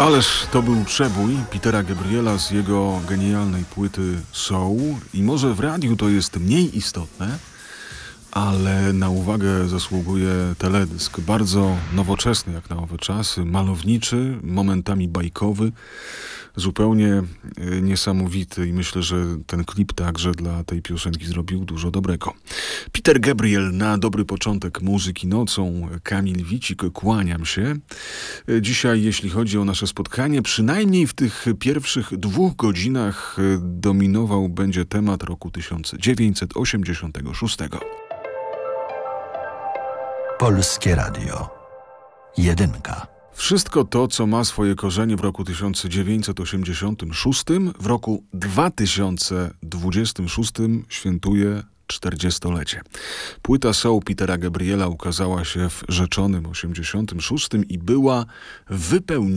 Ależ to był przebój Petera Gabriela z jego genialnej płyty Soul i może w radiu to jest mniej istotne, ale na uwagę zasługuje teledysk. Bardzo nowoczesny jak na owe czasy, malowniczy, momentami bajkowy, zupełnie niesamowity i myślę, że ten klip także dla tej piosenki zrobił dużo dobrego. Peter Gabriel na dobry początek muzyki nocą. Kamil Wicik, kłaniam się. Dzisiaj, jeśli chodzi o nasze spotkanie, przynajmniej w tych pierwszych 2 godzinach dominował będzie temat roku 1986. Polskie Radio. 1. Wszystko to, co ma swoje korzenie w roku 1986, w roku 2026 świętuje 40-lecie. Płyta Soul Petera Gabriela ukazała się w rzeczonym 86 i była wypełniona